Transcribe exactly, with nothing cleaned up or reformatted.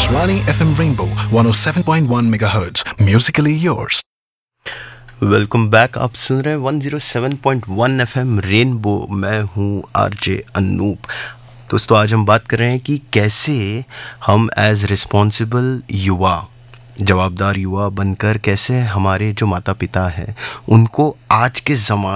Akashvani F M Rainbow one oh seven point one megahertz. Musically yours. Welcome back. आप सुन रहे हैं one zero seven point one FM rainbow. मैं हूँ RJ Anoop. दोस्तों, आज हम बात कर रहे हैं कि कैसे हम एज रिस्पॉन्सिबल युवा, जवाबदार युवा बनकर कैसे हमारे जो माता पिता हैं उनको आज के ज़माने